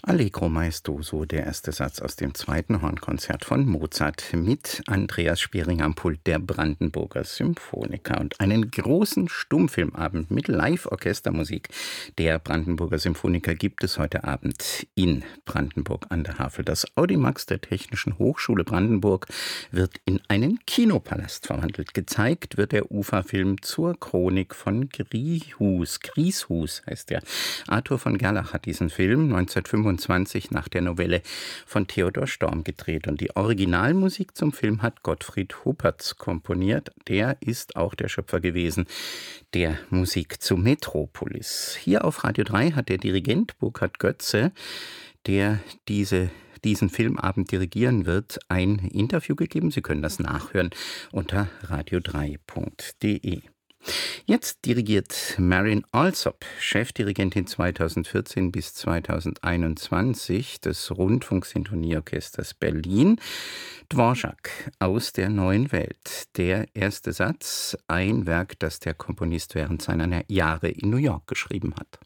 Allegro maestoso, der erste Satz aus dem zweiten Hornkonzert von Mozart mit Andreas Spiering am Pult der Brandenburger Symphoniker und einen großen Stummfilmabend mit Live-Orchestermusik der Brandenburger Symphoniker gibt es heute Abend in Brandenburg an der Havel. Das Audimax der Technischen Hochschule Brandenburg wird in einen Kinopalast verwandelt. Gezeigt wird der UFA-Film zur Chronik von Grieshus. Grieshus heißt der. Arthur von Gerlach hat diesen Film 1925 nach der Novelle von Theodor Storm gedreht. Und die Originalmusik zum Film hat Gottfried Huppertz komponiert. Der ist auch der Schöpfer gewesen der Musik zu Metropolis. Hier auf Radio 3 hat der Dirigent Burkhard Götze, der diesen Filmabend dirigieren wird, ein Interview gegeben. Sie können das nachhören unter radio3.de. Jetzt dirigiert Marion Alsop, Chefdirigentin 2014 bis 2021 des Rundfunksinfonieorchesters Berlin, Dvorak aus der neuen Welt. Der erste Satz, ein Werk, das der Komponist während seiner Jahre in New York geschrieben hat.